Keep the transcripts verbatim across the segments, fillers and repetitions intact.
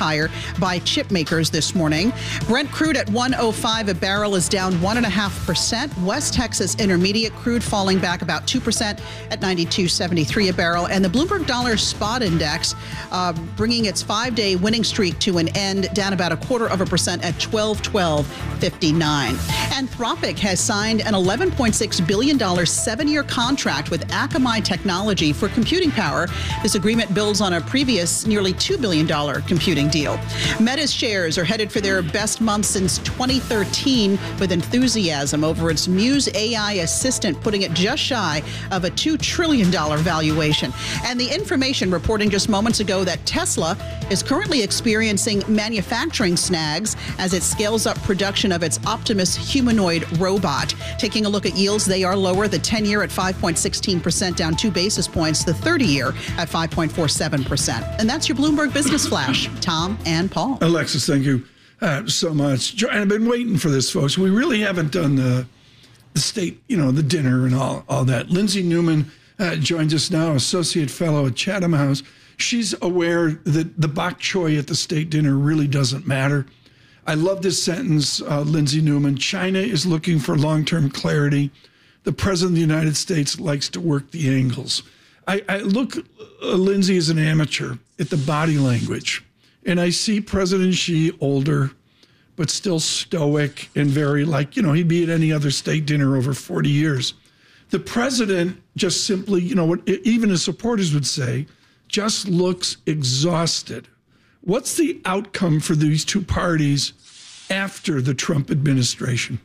higher by chip makers this morning. Brent crude at one oh five a barrel is down one point five percent. West Texas Intermediate crude falling back about two percent at ninety-two seventy-three a barrel. And the Bloomberg Dollar Spot Index uh, bringing its five-day winning streak to an end, down about a quarter of a percent at twelve twelve fifty-nine. Anthropic has signed an eleven point six billion dollars seven-year contract with Akamai Technology for computing power. This agreement builds on a previous nearly two billion dollars computing deal. Meta's shares are headed for their best month since twenty thirteen, with enthusiasm over its Muse A I assistant putting it just shy of a two trillion dollars valuation. And The Information reporting just moments ago that Tesla is currently experiencing manufacturing snags as it scales up production of its Optimus humanoid robot. Taking a look at yields, they are lower. The ten-year at five point one six percent, down two basis points. The thirty-year at five point four seven percent. And that's your Bloomberg Business Flash. Tom and Paul. Alexis, thank you uh, so much. And I've been waiting for this, folks. We really haven't done the, the state, you know, the dinner and all, all that. Lindsay Newman uh, joins us now, Associate Fellow at Chatham House. She's aware that the bok choy at the state dinner really doesn't matter. I love this sentence, uh, Lindsay Newman. China is looking for long-term clarity. The President of the United States likes to work the angles. I, I look, uh, Lindsay, as an amateur at the body language, and I see President Xi older, but still stoic and very like, you know, he'd be at any other state dinner over forty years. The president just simply, you know, what even his supporters would say, just looks exhausted. What's the outcome for these two parties after the Trump administration?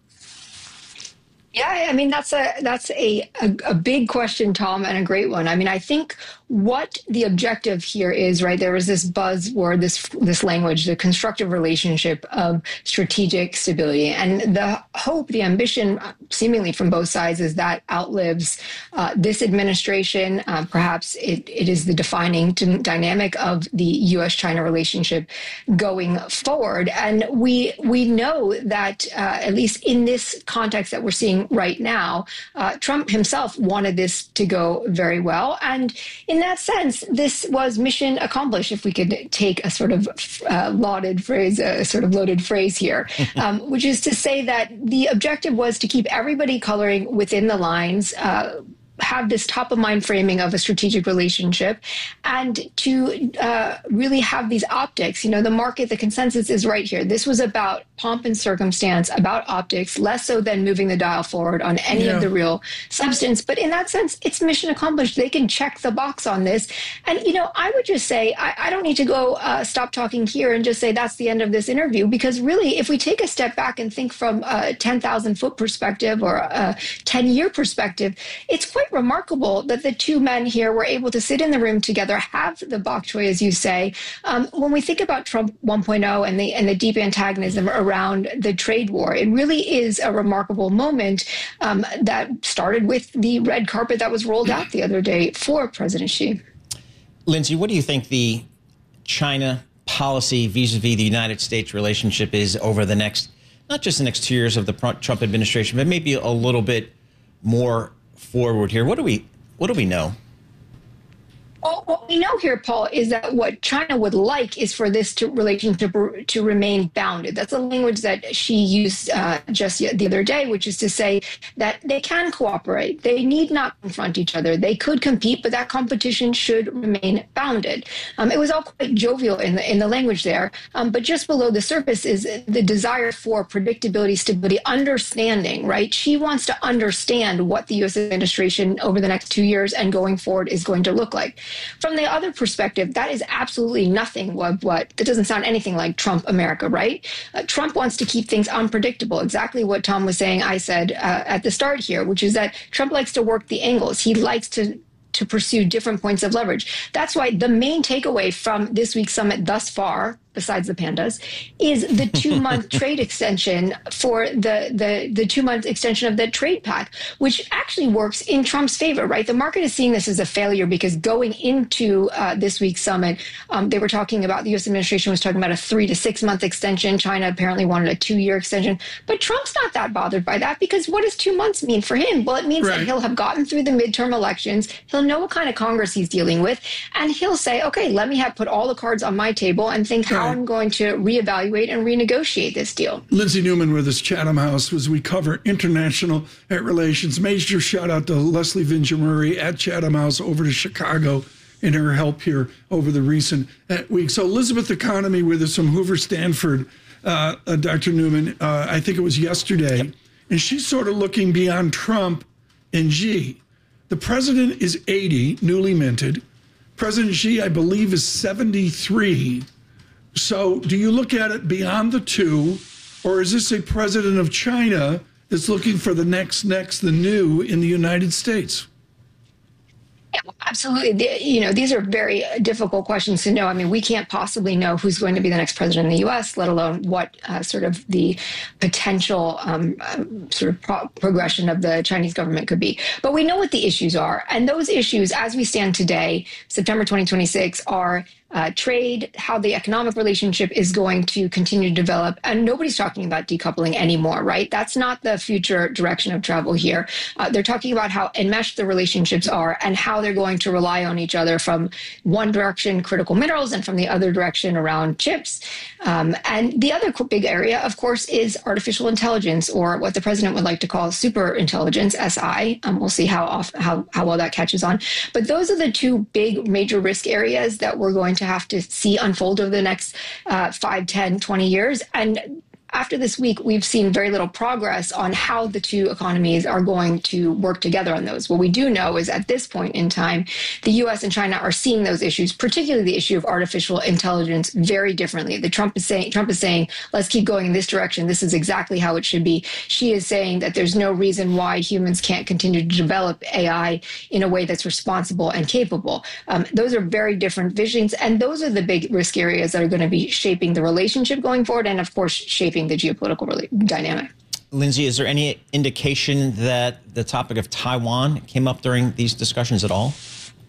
Yeah, I mean, that's a that's a, a, a big question, Tom, and a great one. I mean, I think what the objective here is, right, there was this buzzword, this this language, the constructive relationship of strategic stability. And the hope, the ambition, seemingly from both sides, is that outlives uh, this administration. Uh, perhaps it, it is the defining dynamic of the U S China relationship going forward. And we, we know that, uh, at least in this context that we're seeing right now, uh, Trump himself wanted this to go very well. And in that sense, this was mission accomplished, if we could take a sort of uh, lauded phrase, a sort of loaded phrase here, um, which is to say that the objective was to keep everybody coloring within the lines, uh, have this top of mind framing of a strategic relationship, and to uh, really have these optics. You know, the market, the consensus is right here. This was about pomp and circumstance, about optics, less so than moving the dial forward on any yeah. of the real substance. But in that sense, it's mission accomplished. They can check the box on this. And, you know, I would just say, I, I don't need to go uh, stop talking here and just say that's the end of this interview, because really, if we take a step back and think from a ten thousand foot perspective or a ten year perspective, it's quite remarkable that the two men here were able to sit in the room together, have the bok choy, as you say. Um, when we think about Trump one point oh and the and the deep antagonism around the trade war, it really is a remarkable moment um, that started with the red carpet that was rolled out the other day for President Xi. Lindsay, what do you think the China policy vis-a-vis the United States relationship is over the next, not just the next two years of the Trump administration, but maybe a little bit more forward here? What do we what do we know? Well, what we know here, Paul, is that what China would like is for this to, relationship to, to remain bounded. That's a language that she used uh, just the other day, which is to say that they can cooperate. They need not confront each other. They could compete, but that competition should remain bounded. Um, it was all quite jovial in the in the language there, um, but just below the surface is the desire for predictability, stability, understanding, right? She wants to understand what the U S administration over the next two years and going forward is going to look like. From the other perspective, that is absolutely nothing what, what that doesn't sound anything like Trump America, right? Uh, Trump wants to keep things unpredictable. Exactly what Tom was saying, I said uh, at the start here, which is that Trump likes to work the angles. He likes to to pursue different points of leverage. That's why the main takeaway from this week's summit thus far, besides the pandas, is the two-month trade extension for the, the, the two-month extension of the trade pact, which actually works in Trump's favor, right? The market is seeing this as a failure because going into uh, this week's summit, um, they were talking about, the U S administration was talking about a three to six month extension. China apparently wanted a two-year extension. But Trump's not that bothered by that because what does two months mean for him? Well, it means right. that he'll have gotten through the midterm elections. He'll know what kind of Congress he's dealing with. And he'll say, okay, let me have put all the cards on my table and think how I'm going to reevaluate and renegotiate this deal. Lindsay Newman with us, Chatham House, as we cover international relations. Major shout out to Leslie Vinja-Murray at Chatham House over to Chicago in her help here over the recent week. So Elizabeth Economy with us from Hoover Stanford, uh, uh, Doctor Newman, uh, I think it was yesterday, and she's sort of looking beyond Trump and Xi. The president is eighty, newly minted. President Xi, I believe, is seventy-three. So do you look at it beyond the two, or is this a president of China that's looking for the next, next, the new in the United States? Yeah, absolutely. The, you know, these are very difficult questions to know. I mean, we can't possibly know who's going to be the next president in the U S, let alone what uh, sort of the potential um, uh, sort of pro- progression of the Chinese government could be. But we know what the issues are. And those issues, as we stand today, September twenty twenty-six, are Uh, trade, how the economic relationship is going to continue to develop. And nobody's talking about decoupling anymore, right? That's not the future direction of travel here. Uh, they're talking about how enmeshed the relationships are and how they're going to rely on each other from one direction, critical minerals, and from the other direction around chips. Um, and the other big area, of course, is artificial intelligence, or what the president would like to call super intelligence, S I. Um, we'll see how, off, how, how well that catches on. But those are the two big major risk areas that we're going to have to see unfold over the next uh, five, ten, twenty years. And after this week, we've seen very little progress on how the two economies are going to work together on those. What we do know is at this point in time, the U S and China are seeing those issues, particularly the issue of artificial intelligence, very differently. The Trump is saying, Trump is saying, let's keep going in this direction. This is exactly how it should be. Xi is saying that there's no reason why humans can't continue to develop A I in a way that's responsible and capable. Um, those are very different visions. And those are the big risk areas that are going to be shaping the relationship going forward. And of course, shaping the geopolitical dynamic. Lindsay, is there any indication that the topic of Taiwan came up during these discussions at all?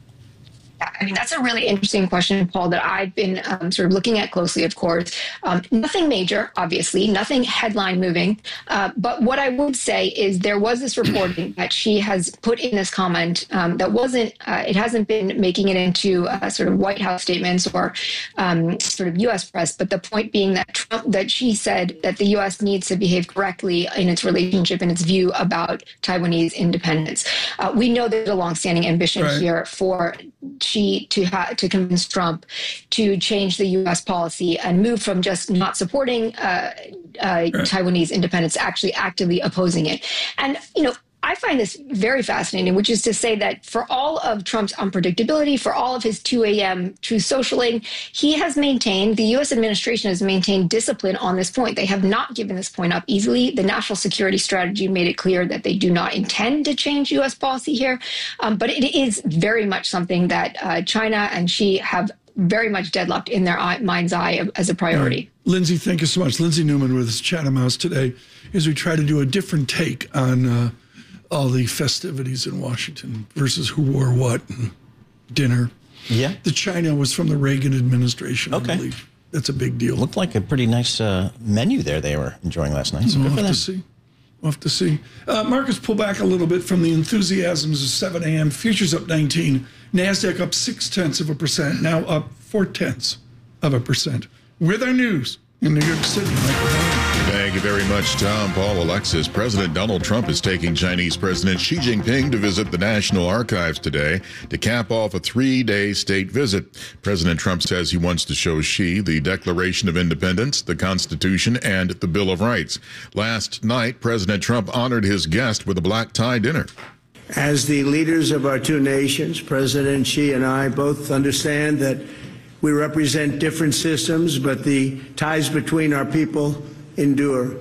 I mean, that's a really interesting question, Paul, that I've been um, sort of looking at closely, of course. Um, nothing major, obviously, nothing headline moving. Uh, but what I would say is there was this reporting that she has put in this comment um, that wasn't, uh, it hasn't been making it into uh, sort of White House statements or um, sort of U S press. But the point being that Trump, that she said that the U S needs to behave correctly in its relationship and its view about Taiwanese independence. Uh, we know there's a longstanding ambition right. here for Xi to ha- to convince Trump to change the U S policy and move from just not supporting uh, uh, right. Taiwanese independence to actually actively opposing it. And, you know, I find this very fascinating, which is to say that for all of Trump's unpredictability, for all of his two a.m. true socialing, he has maintained, the U S administration has maintained discipline on this point. They have not given this point up easily. The national security strategy made it clear that they do not intend to change U S policy here. Um, but it is very much something that uh, China and Xi have very much deadlocked in their eye, mind's eye as a priority. Right. Lindsay, thank you so much. Lindsay Newman with us, Chatham House today, as we try to do a different take on uh, all the festivities in Washington versus who wore what and dinner. Yeah. The China was from the Reagan administration, okay. I believe. That's a big deal. Looked like a pretty nice uh, menu there they were enjoying last night. So we'll good have for to see. We'll have to see. Uh, markets pull back a little bit from the enthusiasms of seven a.m. Futures up nineteen. NASDAQ up six tenths of a percent, now up four tenths of a percent. With our news in New York City, Michael. Thank you very much, Tom. Paul, Alexis. President Donald Trump is taking Chinese President Xi Jinping to visit the National Archives today to cap off a three-day state visit. President Trump says he wants to show Xi the Declaration of Independence, the Constitution, and the Bill of Rights. Last night, President Trump honored his guest with a black tie dinner. As the leaders of our two nations, President Xi and I both understand that we represent different systems, but the ties between our people endure.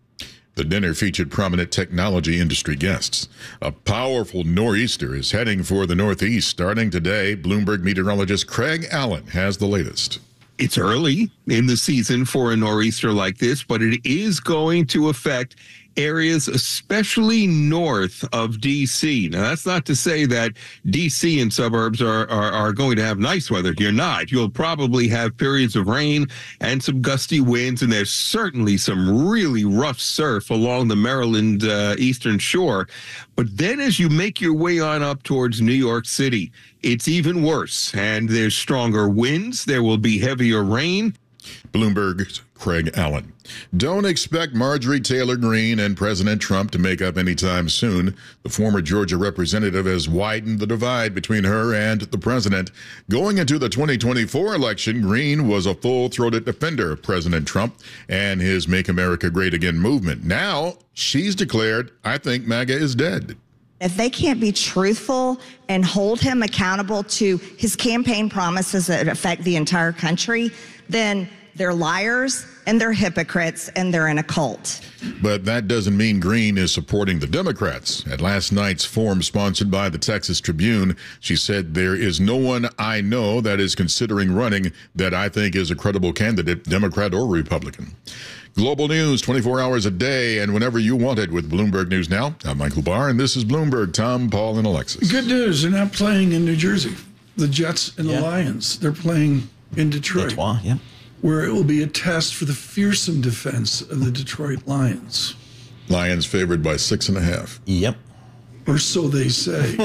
The dinner featured prominent technology industry guests. A powerful nor'easter is heading for the Northeast starting today. Bloomberg meteorologist Craig Allen has the latest. it's early in the season for a nor'easter like this, but it is going to affect areas especially north of D C. Now, that's not to say that D C and suburbs are, are, are going to have nice weather. You're not. You'll probably have periods of rain and some gusty winds, and there's certainly some really rough surf along the Maryland uh, eastern shore. But then as you make your way on up towards New York City, it's even worse, and there's stronger winds. There will be heavier rain. Bloomberg's Craig Allen. Don't expect Marjorie Taylor Greene and President Trump to make up anytime soon. The former Georgia representative has widened the divide between her and the president. Going into the twenty twenty-four election, Greene was a full-throated defender of President Trump and his Make America Great Again movement. Now she's declared, I think MAGA is dead. If they can't be truthful and hold him accountable to his campaign promises that affect the entire country, then they're liars and they're hypocrites and they're in a cult. But that doesn't mean Greene is supporting the Democrats. At last night's forum sponsored by the Texas Tribune, she said, there is no one I know that is considering running that I think is a credible candidate, Democrat or Republican. Global news twenty-four hours a day and whenever you want it with Bloomberg News Now. I'm Michael Barr, and this is Bloomberg. Tom, Paul, and Alexis. Good news. They're not playing in New Jersey. The Jets and yeah. the Lions. They're playing in Detroit. Detroit, yeah. Where it will be a test for the fearsome defense of the Detroit Lions. Lions favored by six and a half. Yep. Or so they say.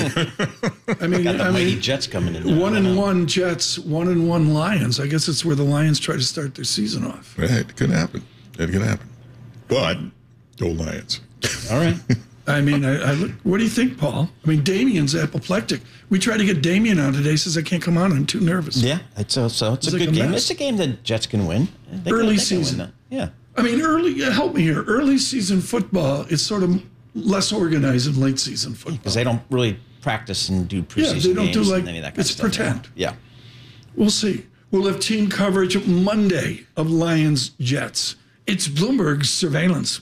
I mean, Got the I mighty mean, Jets coming in there. One and one Jets, one and one Lions. I guess it's where the Lions try to start their season off. Right, it could happen. It could happen. But go Lions. All right. I mean, I, I look, what do you think, Paul? I mean, Damien's apoplectic. We tried to get Damien on today. He says, I can't come on. I'm too nervous. Yeah, it's a, so it's It's a like good a game. mess. It's a game that Jets can win. They Early can, they season. Can win that. Yeah. I mean, early, help me here. Early season football, it's sort of less organized than late season football. Because they don't really practice and do preseason Yeah, they don't games do like, and any of that kind it's of stuff. pretend. Yeah. We'll see. We'll have team coverage Monday of Lions Jets. It's Bloomberg's surveillance.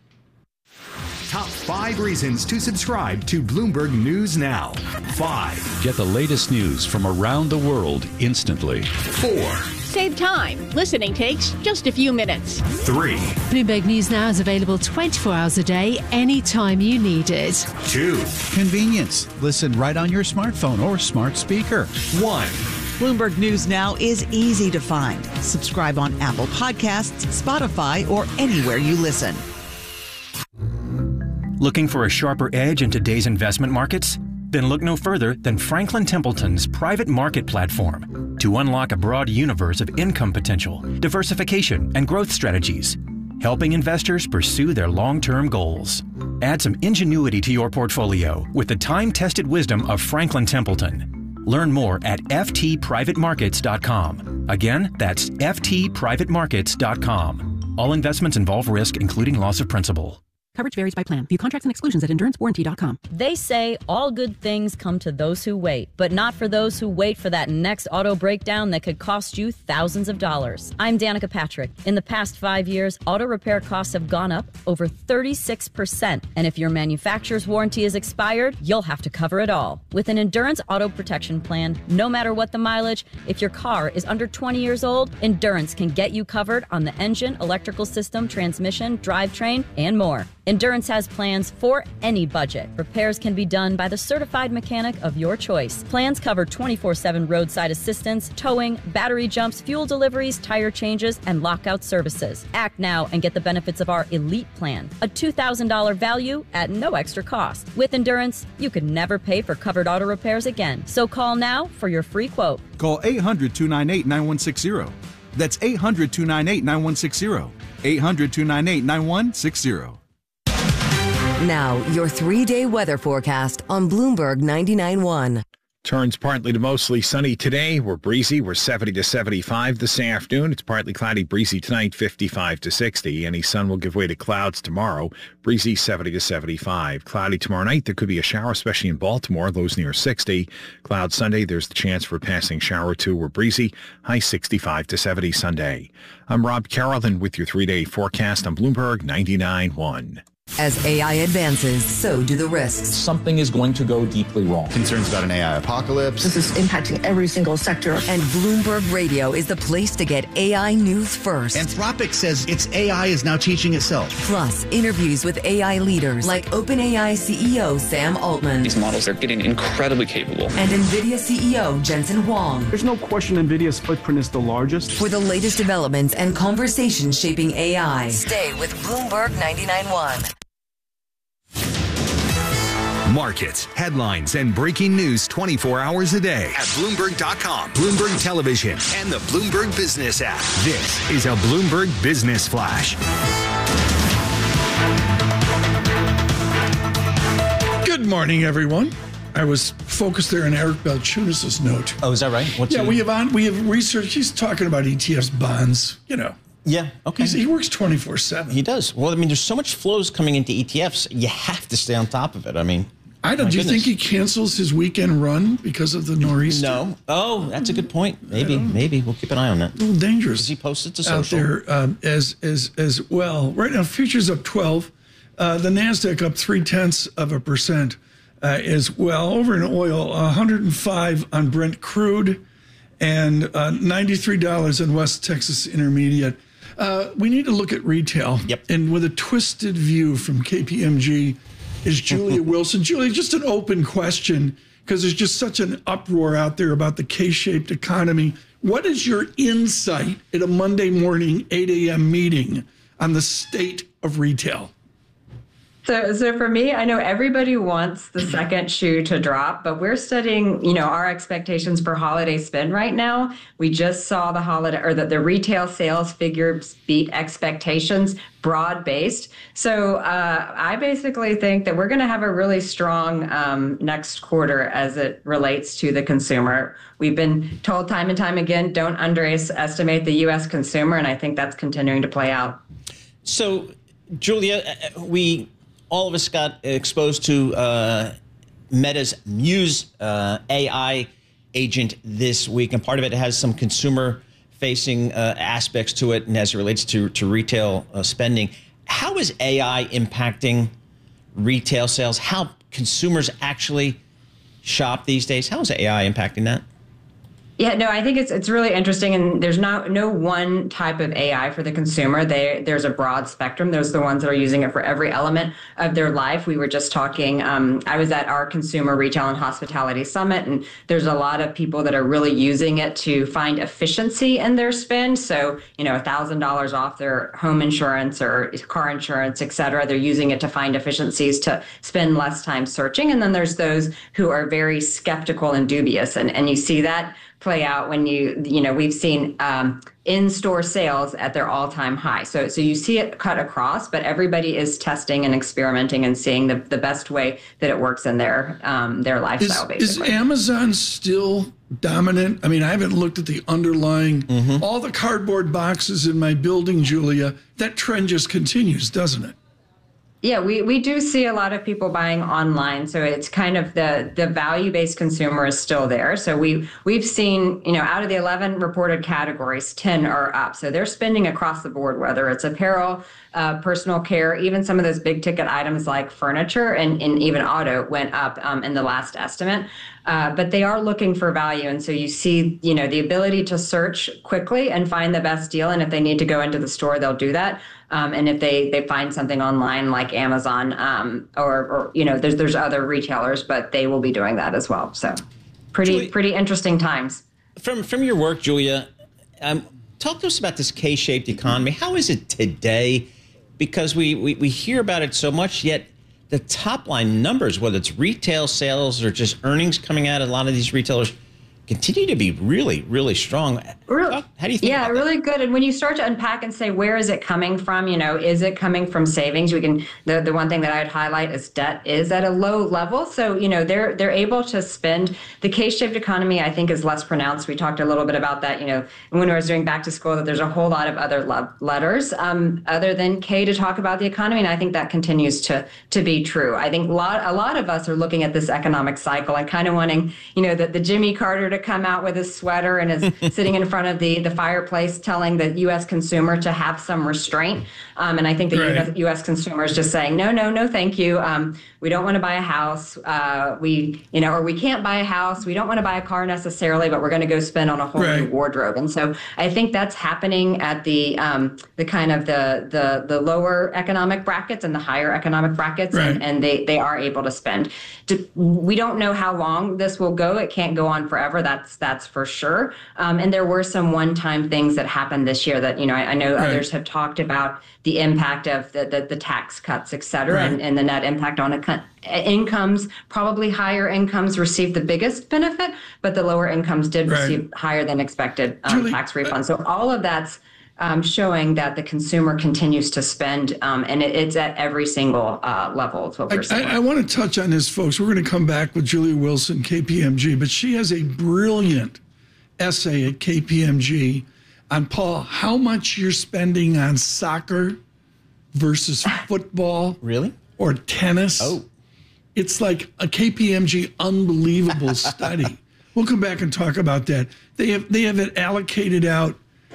Top five reasons to subscribe to Bloomberg News Now. Five. Get the latest news from around the world instantly. Four. Save time. Listening takes just a few minutes. Three. Bloomberg News Now is available twenty-four hours a day, anytime you need it. Two. Convenience. Listen right on your smartphone or smart speaker. One. Bloomberg News Now is easy to find. Subscribe on Apple Podcasts, Spotify, or anywhere you listen. Looking for a sharper edge in today's investment markets? Then look no further than Franklin Templeton's private market platform to unlock a broad universe of income potential, diversification, and growth strategies, helping investors pursue their long-term goals. Add some ingenuity to your portfolio with the time-tested wisdom of Franklin Templeton. Learn more at f t private markets dot com. Again, that's f t private markets dot com. All investments involve risk, including loss of principal. Coverage varies by plan. View contracts and exclusions at endurance warranty dot com. They say all good things come to those who wait, but not for those who wait for that next auto breakdown that could cost you thousands of dollars. I'm Danica Patrick. In the past five years, auto repair costs have gone up over thirty-six percent. And if your manufacturer's warranty is expired, you'll have to cover it all. With an Endurance Auto Protection Plan, no matter what the mileage, if your car is under twenty years old, Endurance can get you covered on the engine, electrical system, transmission, drivetrain, and more. Endurance has plans for any budget. Repairs can be done by the certified mechanic of your choice. Plans cover twenty-four seven roadside assistance, towing, battery jumps, fuel deliveries, tire changes, and lockout services. Act now and get the benefits of our Elite Plan, a two thousand dollars value at no extra cost. With Endurance, you could never pay for covered auto repairs again. So call now for your free quote. Call eight hundred, two nine eight, nine one six zero. That's eight hundred, two nine eight, nine one six zero. eight hundred, two nine eight, nine one six zero. Now, your three-day weather forecast on Bloomberg ninety-nine point one. Turns partly to mostly sunny today. We're breezy. We're seventy to seventy-five this afternoon. It's partly cloudy, breezy tonight, fifty-five to sixty. Any sun will give way to clouds tomorrow. Breezy, seventy to seventy-five. Cloudy tomorrow night. There could be a shower, especially in Baltimore. Lows near sixty. Cloud Sunday. There's the chance for a passing shower or two. We're breezy. High sixty-five to seventy Sunday. I'm Rob Carrollton with your three-day forecast on Bloomberg ninety-nine point one. As A I advances, so do the risks. Something is going to go deeply wrong. Concerns about an A I apocalypse. This is impacting every single sector. And Bloomberg Radio is the place to get A I news first. Anthropic says its A I is now teaching itself. Plus, interviews with A I leaders like OpenAI C E O Sam Altman. These models are getting incredibly capable. And NVIDIA C E O Jensen Huang. There's no question NVIDIA's footprint is the largest. For the latest developments and conversations shaping A I, stay with Bloomberg ninety-nine point one. Markets, headlines, and breaking news twenty-four hours a day at Bloomberg dot com, Bloomberg Television, and the Bloomberg Business app. This is a Bloomberg Business Flash. Good morning, everyone. I was focused there on Eric Balchunas' note. Oh, is that right? What's yeah, your... we have on we have research. He's talking about E T Fs, bonds, you know. Yeah, okay. He's, he works twenty-four seven. He does. Well, I mean, there's so much flows coming into E T Fs. You have to stay on top of it. I mean, I don't. Do you goodness. think he cancels his weekend run because of the nor'easter? No. Oh, that's a good point. Maybe, maybe we'll keep an eye on that. A little dangerous. Does he post it to out social? there um, as as as well? Right now, futures up twelve. Uh, the Nasdaq up three tenths of a percent uh, as well. Over in oil, one hundred five on Brent crude, and uh, ninety-three dollars on West Texas Intermediate. Uh, we need to look at retail. Yep. And with a twisted view from K P M G is Julia Wilson. Julia, just an open question, because there's just such an uproar out there about the K-shaped economy. What is your insight at a Monday morning eight a.m. meeting on the state of retail? So, so for me, I know everybody wants the second shoe to drop, but we're studying, you know, our expectations for holiday spend right now. We just saw the holiday or the, the retail sales figures beat expectations, broad-based. So uh, I basically think that we're going to have a really strong um, next quarter as it relates to the consumer. We've been told time and time again, don't underestimate the U S consumer, and I think that's continuing to play out. So, Julia, we... all of us got exposed to uh, Meta's Muse uh, A I agent this week, and part of it has some consumer-facing uh, aspects to it, and as it relates to to retail uh, spending. How is A I impacting retail sales? How consumers actually shop these days? How is A I impacting that? Yeah, no, I think it's it's really interesting, and there's not no one type of A I for the consumer. They, there's a broad spectrum. Those are the ones that are using it for every element of their life. We were just talking, um, I was at our Consumer Retail and Hospitality Summit, and there's a lot of people that are really using it to find efficiency in their spend. So, you know, one thousand dollars off their home insurance or car insurance, et cetera. They're using it to find efficiencies to spend less time searching. And then there's those who are very skeptical and dubious, and, and you see that play out when you, you know, we've seen um, in-store sales at their all-time high. So so you see it cut across, but everybody is testing and experimenting and seeing the, the best way that it works in their um, their lifestyle, is, basically. Is Amazon still dominant? I mean, I haven't looked at the underlying, mm-hmm. all the cardboard boxes in my building, Julia. That trend just continues, doesn't it? Yeah, we, we do see a lot of people buying online. So it's kind of the, the value-based consumer is still there. So we, we've seen, you know, out of the eleven reported categories, ten are up. So they're spending across the board, whether it's apparel, uh, personal care, even some of those big ticket items like furniture and, and even auto went up um, in the last estimate. Uh, but they are looking for value. And so you see, you know, the ability to search quickly and find the best deal. And if they need to go into the store, they'll do that. Um, and if they, they find something online like Amazon um, or, or, you know, there's there's other retailers, but they will be doing that as well. So pretty, Julia, pretty interesting times. From from your work, Julia, um, talk to us about this K-shaped economy. How is it today? Because we, we, we hear about it so much, yet the top line numbers, whether it's retail sales or just earnings coming out of a lot of these retailers, continue to be really, really strong. Really? How do you think Yeah, about really that? good. And when you start to unpack and say, where is it coming from? You know, is it coming from savings? We can, the, the one thing that I'd highlight is debt is at a low level. So, you know, they're they're able to spend. The K-shaped economy, I think, is less pronounced. We talked a little bit about that, you know, when I was doing back to school, that there's a whole lot of other le- letters um, other than K to talk about the economy. And I think that continues to to be true. I think a lot, a lot of us are looking at this economic cycle and kind of wanting, you know, the, the Jimmy Carter to to come out with his sweater and is sitting in front of the, the fireplace telling the U S consumer to have some restraint. Um, and I think the right. U S consumer is just saying, no, no, no, thank you. Um, we don't want to buy a house. Uh, we, you know, or we can't buy a house. We don't want to buy a car necessarily, but we're going to go spend on a whole right. new wardrobe. And so I think that's happening at the um, the kind of the, the the lower economic brackets and the higher economic brackets, right. and, and they, they are able to spend. To, we don't know how long this will go. It can't go on forever. That's that's for sure. Um, and there were some one-time things that happened this year that, you know, I, I know right. others have talked about the impact of the, the, the tax cuts, et cetera, right. and, and the net impact on it. Incomes, probably higher incomes received the biggest benefit, but the lower incomes did right. receive higher than expected um, Julie, tax refunds. So all of that's um, showing that the consumer continues to spend, um, and it, it's at every single uh, level. Is what we're I, I, I want to touch on this, folks. We're going to come back with Julia Wilson, K P M G, but she has a brilliant essay at K P M G on, Paul, how much you're spending on soccer versus football. Really? Or tennis. Oh. It's like a K P M G unbelievable study. We'll come back and talk about that. They have they have it allocated out.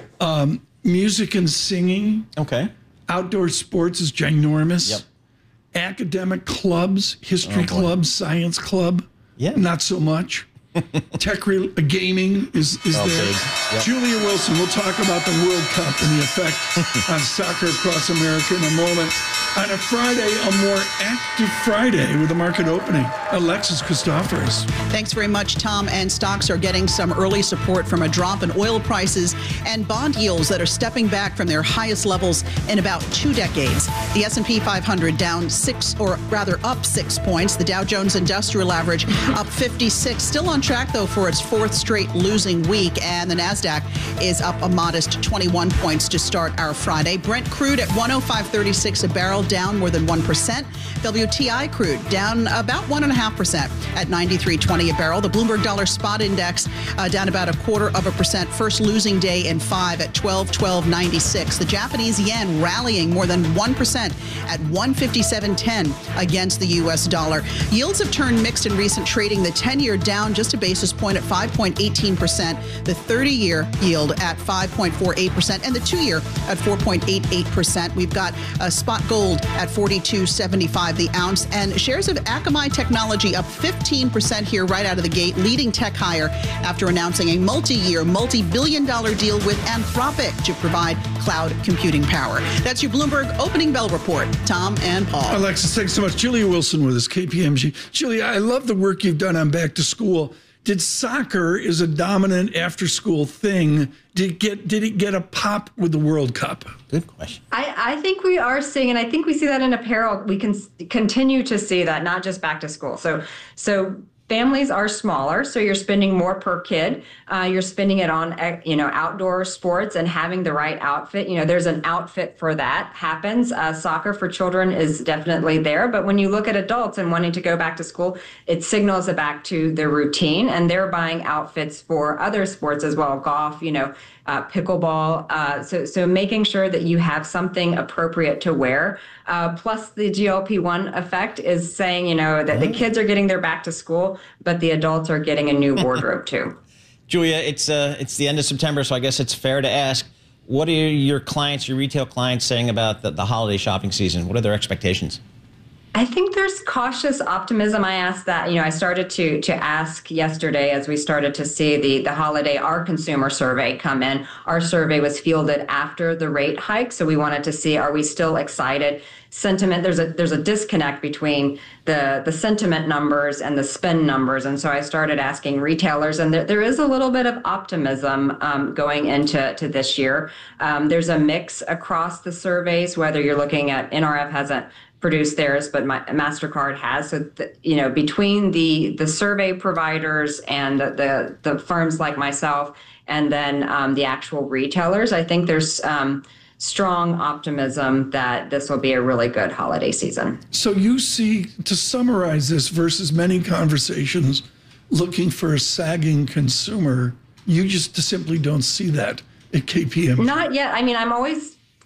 Um, music and singing. Okay. Outdoor sports is ginormous. Yep. Academic clubs, history oh, club, science club. Yeah. Not so much. Tech re- gaming is, is oh, there. Yep. Julia Wilson, we'll talk about the World Cup and the effect on soccer across America in a moment. On a Friday, a more active Friday with the market opening. Alexis Christoforous. Thanks very much, Tom. And stocks are getting some early support from a drop in oil prices and bond yields that are stepping back from their highest levels in about two decades. The S and P five hundred down six, or rather up six points. The Dow Jones Industrial Average up fifty-six. Still on track, though, for its fourth straight losing week. And the NASDAQ is up a modest twenty-one points to start our Friday. Brent crude at one oh five thirty-six a barrel, down more than one percent. W T I crude down about one point five percent at ninety-three twenty a barrel. The Bloomberg Dollar Spot Index uh, down about a quarter of a percent. First losing day in five at twelve twelve ninety-six. The Japanese yen rallying more than one percent at one fifty-seven ten against the U S dollar. Yields have turned mixed in recent trading. The ten-year down just a basis point at five point one eight percent. The thirty-year yield at five point four eight percent. And the two-year at four point eight eight percent. We've got uh, spot gold at forty-two seventy-five the ounce, and shares of Akamai Technology up fifteen percent here right out of the gate, leading tech higher after announcing a multi-year, multi-billion dollar deal with Anthropic to provide cloud computing power. That's your Bloomberg opening bell report. Tom and Paul. Alexis, thanks so much. Julia Wilson with us, K P M G. Julia, I love the work you've done on Back to School. Did soccer is a dominant after-school thing? Did it get did it get a pop with the World Cup? Good question. I, I think we are seeing, and I think we see that in apparel. We can continue to see that, not just back to school. So so families are smaller, so you're spending more per kid. Uh, you're spending it on, you know, outdoor sports and having the right outfit. You know, there's an outfit for that happens. Uh, soccer for children is definitely there. But when you look at adults and wanting to go back to school, it signals it back to their routine, and they're buying outfits for other sports as well. Golf, you know, uh, pickleball. Uh, so, so making sure that you have something appropriate to wear. Uh, plus the G L P one effect is saying, you know, that the kids are getting their back to school, but the adults are getting a new wardrobe too. Julia, it's uh, it's the end of September, so I guess it's fair to ask, what are your clients, your retail clients, saying about the, the holiday shopping season? What are their expectations? I think there's cautious optimism. I asked that, you know, I started to to ask yesterday as we started to see the, the holiday, our consumer survey come in. Our survey was fielded after the rate hike. So we wanted to see, are we still excited? Sentiment, there's a there's a disconnect between the, the sentiment numbers and the spend numbers. And so I started asking retailers, and there, there is a little bit of optimism um, going into to this year. Um, there's a mix across the surveys, whether you're looking at N R F hasn't produced theirs, but my, MasterCard has. So, the, you know, between the the survey providers and the, the, the firms like myself, and then um, the actual retailers, I think there's um, strong optimism that this will be a really good holiday season. So you see, to summarize this versus many conversations looking for a sagging consumer, you just simply don't see that at K P M G. Not yet. I mean, I'm always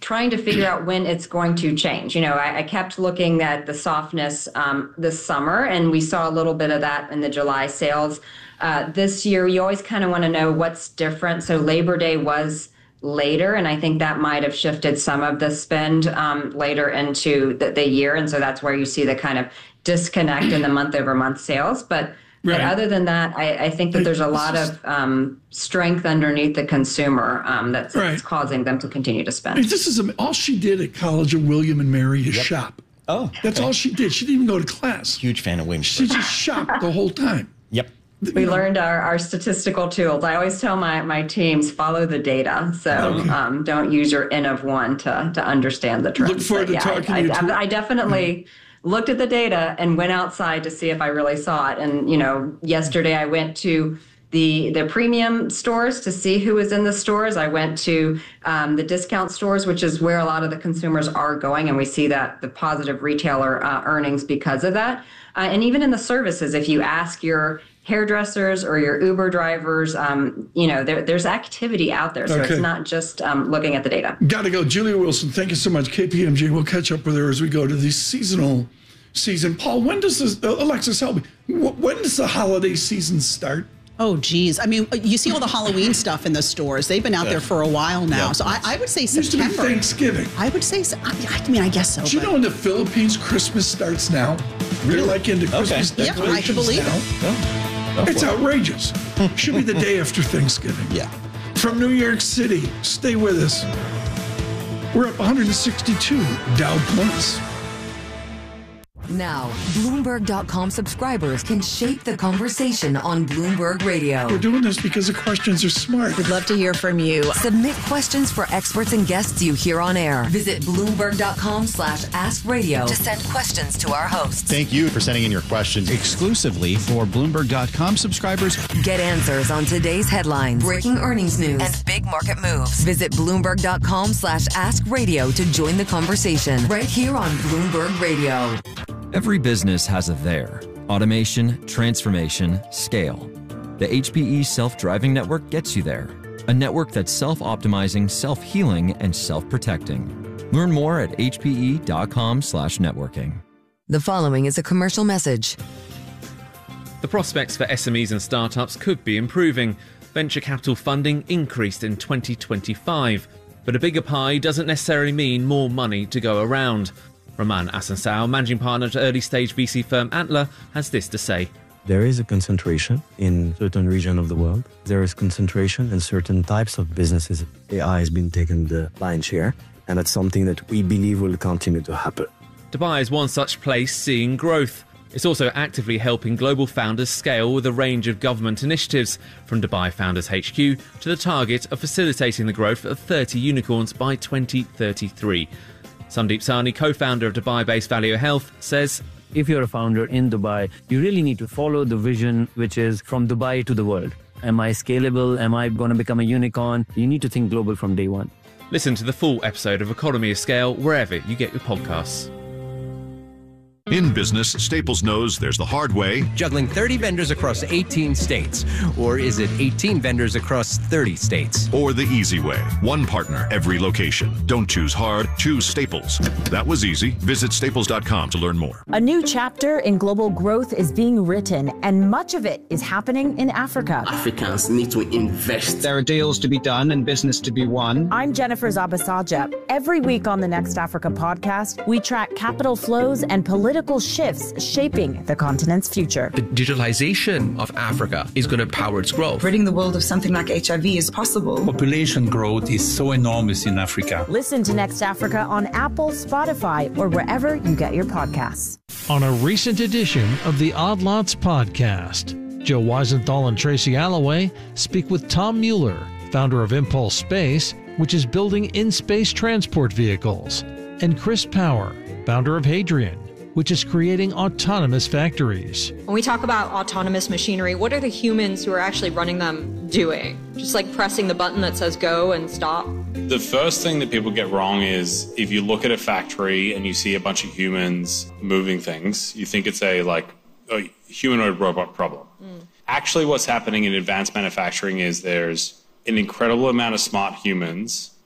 trying to figure out when it's going to change. You know, I, I kept looking at the softness um, this summer, and we saw a little bit of that in the July sales. Uh, this year, you always kind of want to know what's different. So Labor Day was later, and I think that might have shifted some of the spend um, later into the, the year. And so that's where you see the kind of disconnect in the month over month sales. But Right. But other than that, I, I think that there's a lot of um, strength underneath the consumer um, that's, right. that's causing them to continue to spend. I mean, this is a, all she did at College of William and Mary is yep. shop. Oh, that's okay. all she did. She didn't even go to class. Huge fan of William. She just shopped the whole time. Yep. We learned our, our statistical tools. I always tell my, my teams, follow the data. So okay. um, don't use your N of one to, to understand the trends. Look forward but, to yeah, talking I, to you. I, To- I definitely... Mm-hmm. looked at the data and went outside to see if I really saw it. And, you know, yesterday I went to the the premium stores to see who was in the stores. I went to um, the discount stores, which is where a lot of the consumers are going. And we see that the positive retailer uh, earnings because of that. Uh, and even in the services, if you ask your hairdressers or your Uber drivers, um, you know, there, there's activity out there. So okay. it's not just um, looking at the data. Got to go. Julia Wilson, thank you so much. K P M G, we'll catch up with her as we go to the seasonal season. Paul, when does this, uh, Alexis, help me. When does the holiday season start? Oh, geez. I mean, you see all the Halloween stuff in the stores. They've been out yeah. there for a while now. Yeah. So I, I would say September. Used to be Thanksgiving. I would say, I, I mean, I guess so. Do you but... know in the Philippines, Christmas starts now? Really? They're like into Christmas okay. decorations yeah, I can believe now. It. Oh. It's outrageous. Should be the day after Thanksgiving. Yeah. From New York City, stay with us. We're up one hundred sixty-two Dow points. Now, Bloomberg dot com subscribers can shape the conversation on Bloomberg Radio. We're doing this because the questions are smart. We'd love to hear from you. Submit questions for experts and guests you hear on air. Visit Bloomberg dot com slash ask radio to send questions to our hosts. Thank you for sending in your questions. Exclusively for Bloomberg dot com subscribers. Get answers on today's headlines, breaking earnings news, and big market moves. Visit Bloomberg dot com slash ask radio to join the conversation right here on Bloomberg Radio. Every business has a there. Automation, transformation, scale. The H P E Self-Driving Network gets you there. A network that's self-optimizing, self-healing, and self-protecting. Learn more at H P E dot com slash networking. The following is a commercial message. The prospects for S M Es and startups could be improving. Venture capital funding increased in twenty twenty-five, but a bigger pie doesn't necessarily mean more money to go around. Roman Asansao, managing partner at early-stage V C firm Antler, has this to say. There is a concentration in certain regions of the world. There is concentration in certain types of businesses. A I has been taking the lion's share, and that's something that we believe will continue to happen. Dubai is one such place seeing growth. It's also actively helping global founders scale with a range of government initiatives, from Dubai Founders H Q to the target of facilitating the growth of thirty unicorns by twenty thirty-three. Sandeep Sahni, co-founder of Dubai-based Valeo Health, says, if you're a founder in Dubai, you really need to follow the vision, which is from Dubai to the world. Am I scalable? Am I going to become a unicorn? You need to think global from day one. Listen to the full episode of Economy of Scale wherever you get your podcasts. In business, Staples knows there's the hard way. Juggling thirty vendors across eighteen states. Or is it eighteen vendors across thirty states? Or the easy way. One partner, every location. Don't choose hard, choose Staples. That was easy. Visit staples dot com to learn more. A new chapter in global growth is being written, and much of it is happening in Africa. Africans need to invest. There are deals to be done and business to be won. I'm Jennifer Zabasaja. Every week on the Next Africa podcast, we track capital flows and political shifts shaping the continent's future. The digitalization of Africa is going to power its growth. Ridding the world of something like H I V is possible. Population growth is so enormous in Africa. Listen to Next Africa on Apple, Spotify, or wherever you get your podcasts. On a recent edition of the Odd Lots podcast, Joe Weisenthal and Tracy Alloway speak with Tom Mueller, founder of Impulse Space, which is building in-space transport vehicles, and Chris Power, founder of Hadrian, which is creating autonomous factories. When we talk about autonomous machinery, what are the humans who are actually running them doing? Just like pressing the button that says go and stop? The first thing that people get wrong is if you look at a factory and you see a bunch of humans moving things, you think it's a like a humanoid robot problem. Mm. Actually, what's happening in advanced manufacturing is there's an incredible amount of smart humans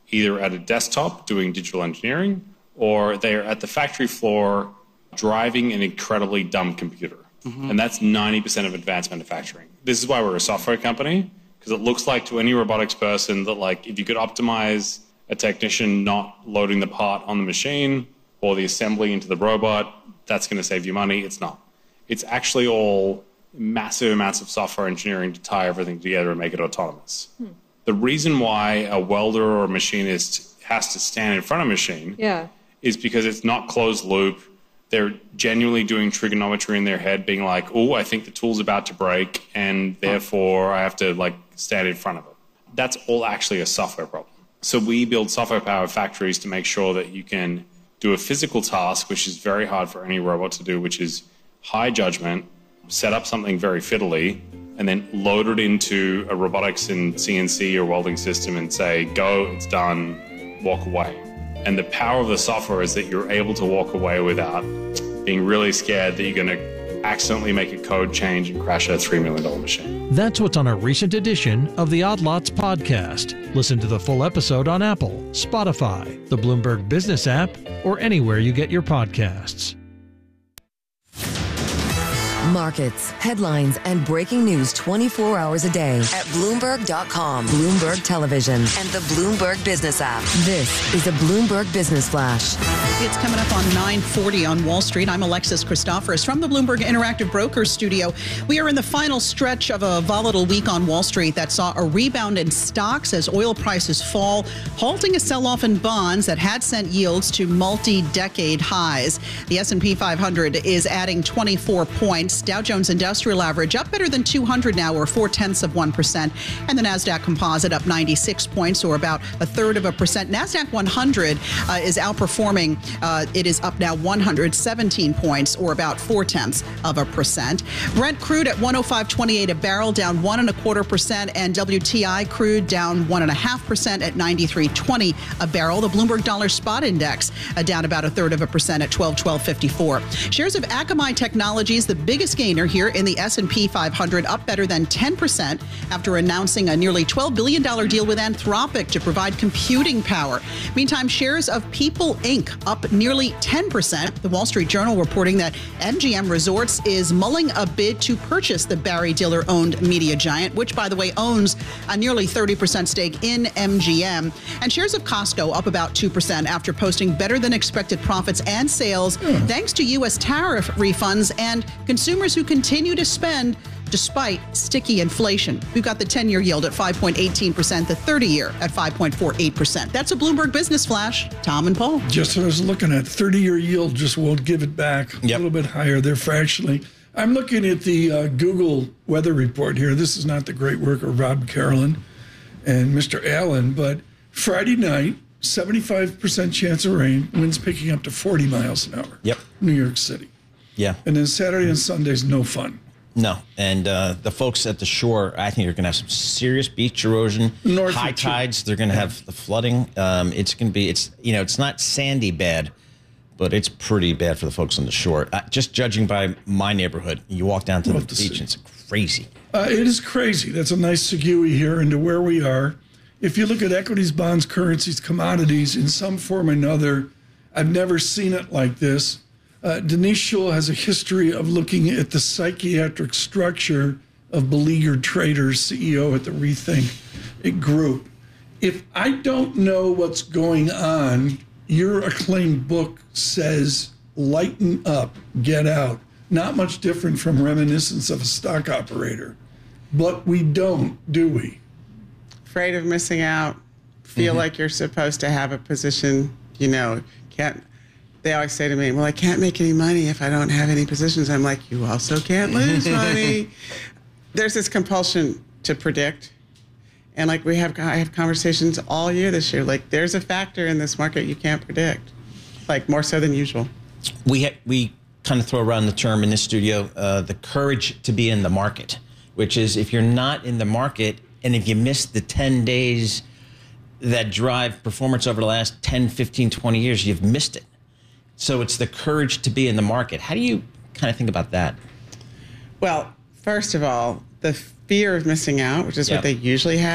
either at a desktop doing digital engineering, or they are at the factory floor driving an incredibly dumb computer. Mm-hmm. And that's ninety percent of advanced manufacturing. This is why we're a software company, because it looks like to any robotics person that, like, if you could optimize a technician not loading the part on the machine or the assembly into the robot, that's going to save you money. It's not. It's actually all massive amounts of software engineering to tie everything together and make it autonomous. Hmm. The reason why a welder or a machinist has to stand in front of a machine yeah. is because it's not closed loop. They're genuinely doing trigonometry in their head, being like, oh, I think the tool's about to break, and therefore I have to, like, stand in front of it. That's all actually a software problem. So we build software-powered factories to make sure that you can do a physical task, which is very hard for any robot to do, which is high judgment, set up something very fiddly, and then load it into a robotics and C N C or welding system and say, go, it's done, walk away. And the power of the software is that you're able to walk away without being really scared that you're going to accidentally make a code change and crash a three million dollars machine. That's what's on a recent edition of the Odd Lots podcast. Listen to the full episode on Apple, Spotify, the Bloomberg Business app, or anywhere you get your podcasts. Markets, headlines, and breaking news twenty-four hours a day at Bloomberg dot com, Bloomberg Television, and the Bloomberg Business app. This is a Bloomberg Business Flash. It's coming up on nine forty on Wall Street. I'm Alexis Christoforous from the Bloomberg Interactive Brokers studio. We are in the final stretch of a volatile week on Wall Street that saw a rebound in stocks as oil prices fall, halting a sell-off in bonds that had sent yields to multi-decade highs. The S and P five hundred is adding twenty-four points. Dow Jones Industrial Average up better than two hundred now, or four-tenths of one percent. And the NASDAQ Composite up ninety-six points, or about a third of a percent. NASDAQ one hundred uh, is outperforming. Uh, it is up now one hundred seventeen points, or about four-tenths of a percent. Brent crude at one oh five twenty-eight a barrel, down one and a quarter percent. And W T I crude down one and a half percent at ninety-three twenty a barrel. The Bloomberg Dollar Spot Index uh, down about a third of a percent at twelve twelve fifty-four. Shares of Akamai Technologies, the biggest gainer here in the S and P five hundred, up better than ten percent after announcing a nearly twelve billion dollars deal with Anthropic to provide computing power. Meantime, shares of People Incorporated up nearly ten percent. The Wall Street Journal reporting that M G M Resorts is mulling a bid to purchase the Barry Diller-owned media giant, which, by the way, owns a nearly thirty percent stake in M G M. And shares of Costco up about two percent after posting better than expected profits and sales mm. thanks to U S tariff refunds and consumers who continue to spend despite sticky inflation. We've got the ten-year yield at five point one eight percent, the thirty-year at five point four eight percent. That's a Bloomberg Business Flash. Tom and Paul. Just what I was looking at. thirty-year yield just won't give it back. Yep. A little bit higher there fractionally. I'm looking at the uh, Google weather report here. This is not the great work of Rob Carolyn and Mister Allen, but Friday night, seventy-five percent chance of rain, winds picking up to forty miles an hour. Yep. New York City. Yeah. And then Saturday and Sunday's no fun. No, and uh, the folks at the shore, I think, are going to have some serious beach erosion, North high tides. They're going to have the flooding. Um, it's going to be, it's you know, it's not sandy bad, but it's pretty bad for the folks on the shore. Uh, just judging by my neighborhood, you walk down to Love the to beach, and it's crazy. Uh, it is crazy. That's a nice segue here into where we are. If you look at equities, bonds, currencies, commodities in some form or another, I've never seen it like this. Uh, Denise Schull has a history of looking at the psychiatric structure of beleaguered traders, C E O at the Rethink Group. If I don't know what's going on, your acclaimed book says, lighten up, get out. Not much different from reminiscence of a stock operator. But we don't, do we? Afraid of missing out, feel mm-hmm. like you're supposed to have a position, you know, can't. They always say to me, well, I can't make any money if I don't have any positions. I'm like, you also can't lose money. There's this compulsion to predict. And like we have, I have conversations all year this year. Like there's a factor in this market you can't predict, like more so than usual. We, ha- we kind of throw around the term in this studio, uh, the courage to be in the market, which is if you're not in the market and if you miss the ten days that drive performance over the last ten, fifteen, twenty years, you've missed it. So it's the courage to be in the market. How do you kind of think about that? Well, first of all, the fear of missing out, which is yep. what they usually have,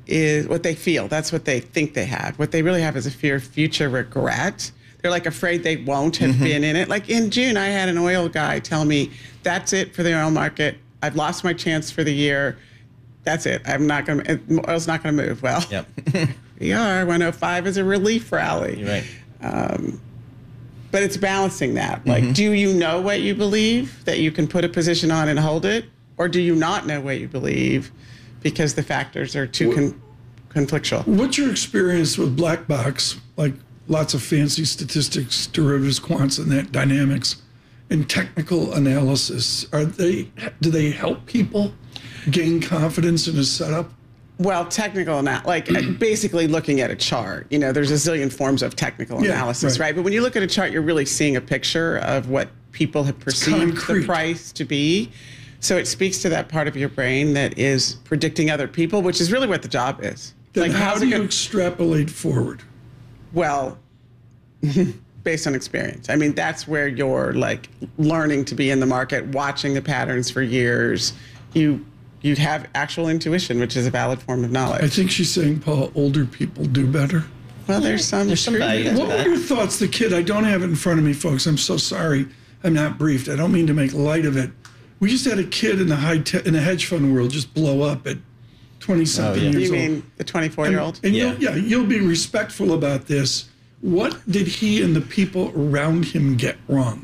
is what they feel. That's what they think they have. What they really have is a fear of future regret. They're like afraid they won't have mm-hmm. been in it. Like in June, I had an oil guy tell me, that's it for the oil market. I've lost my chance for the year. That's it. I'm not going to, oil's not going to move. Well, yep. we are. one oh five is a relief rally. You're right. Um, but it's balancing that. Like, Mm-hmm. do you know what you believe that you can put a position on and hold it? Or do you not know what you believe because the factors are too con- conflictual? What's your experience with black box, like lots of fancy statistics, derivatives, quants, and that dynamics, and technical analysis? Are they, do they help people gain confidence in a setup? Well, technical analysis, like basically looking at a chart. You know, there's a zillion forms of technical Yeah, analysis, right. right? But when you look at a chart, you're really seeing a picture of what people have perceived concrete. the price to be. So it speaks to that part of your brain that is predicting other people, which is really what the job is. Then like, how how's do it you go- extrapolate forward? Well, based on experience. I mean, that's where you're like learning to be in the market, watching the patterns for years. You you'd have actual intuition, which is a valid form of knowledge. I think she's saying, Paul, older people do better. Well, there's some There's some truth value in to What that. were your thoughts, the kid? I don't have it in front of me, folks. I'm so sorry. I'm not briefed. I don't mean to make light of it. We just had a kid in the high te- in the hedge fund world just blow up at twenty-something Oh, yeah. years You old. mean the twenty-four-year-old? And, and Yeah. You'll, yeah, you'll be respectful about this. What did he and the people around him get wrong?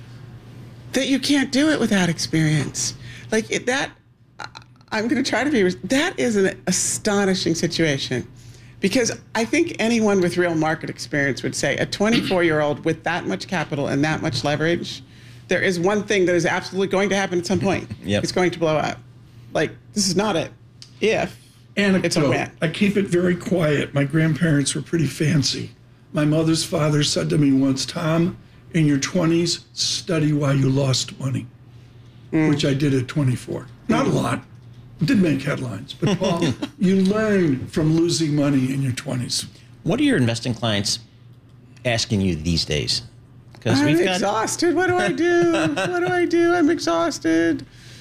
That you can't do it without experience. Like it, that, I- I'm going to try to be, that is an astonishing situation. Because I think anyone with real market experience would say a twenty-four-year-old with that much capital and that much leverage, there is one thing that is absolutely going to happen at some point. Yep. It's going to blow up. Like, this is not it. If Anecdote. it's a win. I keep it very quiet. My grandparents were pretty fancy. My mother's father said to me once, Tom, in your twenties, study why you lost money, Mm. which I did at twenty-four. Not a lot. It did make headlines. But, Paul, you learn from losing money in your twenties. What are your investing clients asking you these days? Because I'm we've got exhausted. What do I do? What do I do? I'm exhausted.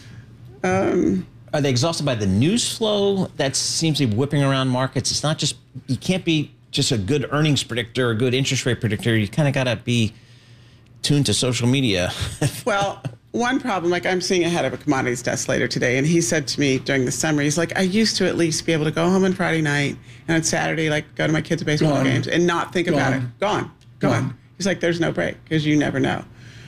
Um, Are they exhausted by the news flow that seems to be whipping around markets? It's not just, you can't be just a good earnings predictor or a good interest rate predictor. You kind of got to be tuned to social media. well, one problem, like I'm seeing a head of a commodities desk later today, and he said to me during the summer, he's like, I used to at least be able to go home on Friday night and on Saturday, like go to my kids' baseball Gone. games and not think about Gone. it. Gone. Gone. Gone. He's like, there's no break because you never know.